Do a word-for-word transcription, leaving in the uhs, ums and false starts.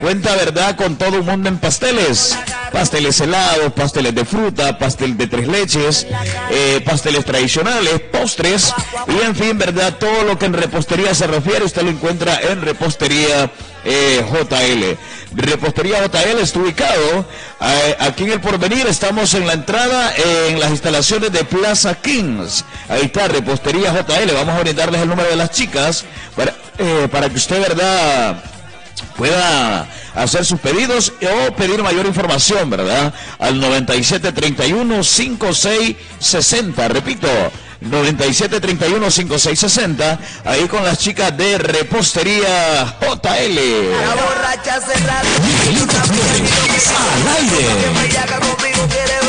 Cuenta, ¿verdad?, con todo un mundo en pasteles. Pasteles helados, pasteles de fruta, pastel de tres leches, eh, pasteles tradicionales, postres y, en fin, ¿verdad?, todo lo que en repostería se refiere, usted lo encuentra en Repostería eh, J L. Repostería J L está ubicado eh, aquí en El Porvenir. Estamos en la entrada eh, en las instalaciones de Plaza Kings. Ahí está Repostería J L. Vamos a brindarles el número de las chicas para, eh, para que usted, ¿verdad?, pueda hacer sus pedidos o pedir mayor información, ¿verdad?, al noventa y siete treinta y uno cincuenta y seis sesenta. Repito, noventa y siete treinta y uno cincuenta y seis sesenta, ahí con las chicas de Repostería J L. La borracha cerrada. Al aire.